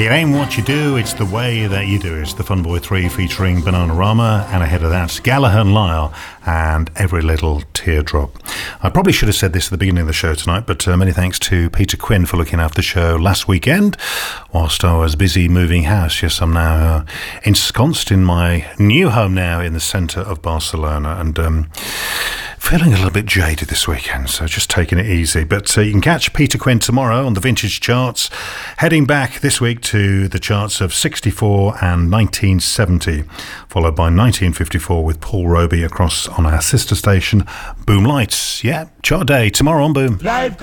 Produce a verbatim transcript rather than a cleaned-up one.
It ain't what you do, it's the way that you do it. It's the Fun Boy three featuring Bananarama, and ahead of that, Gallagher and Lyle and Every Little Teardrop. I probably should have said this at the beginning of the show tonight, but uh, many thanks to Peter Quinn for looking after the show last weekend whilst I was busy moving house. Yes, I'm now uh, ensconced in my new home now in the centre of Barcelona, and um, feeling a little bit jaded this weekend, so just taking it easy. But uh, you can catch Peter Quinn tomorrow on the Vintage Charts, heading back this week to the charts of sixty-four and nineteen seventy, followed by nineteen fifty-four with Paul Roby across on our sister station, Boom Lights. Yeah, chart day tomorrow on Boom. Life